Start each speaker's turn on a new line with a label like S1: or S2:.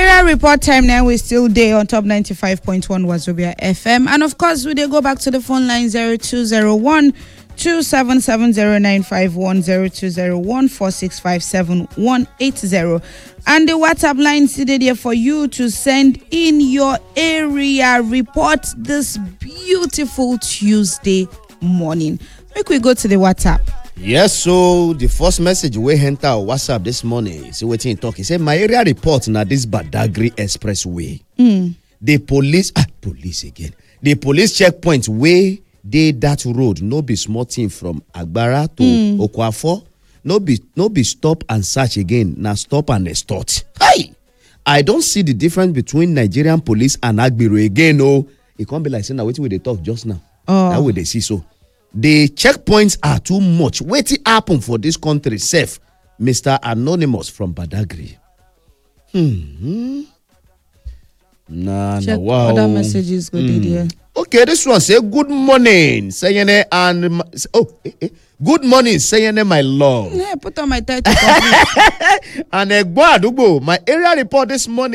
S1: Area report time now. We still there on top 95.1 Wazobia FM. And of course, we dey go back to the phone line 0201 2770951 0201 4657180. And the WhatsApp line is there for you to send in your area report this beautiful Tuesday morning. Make we go to the WhatsApp.
S2: Yes, so the first message we enter WhatsApp this morning. See what he talk. He said, my area report na this Badagry Expressway. The police again. The police checkpoint way they that road no be small thing from Agbara to Okwafo. No be stop and search again. Now stop and extort. Hey, I don't see the difference between Nigerian police and Agbero again. No, it can't be like saying now waiting with they talk just now. That way they see so. The checkpoints are too much. Waiting happen for this country safe. Mr. Anonymous from Badagry.
S1: Check
S2: wow.
S1: other messages go there.
S2: Okay, this one say good morning, Sayene and good morning, Sayene, my love.
S1: Yeah, put on my title.
S2: And Egbo Adugbo, my area report this morning.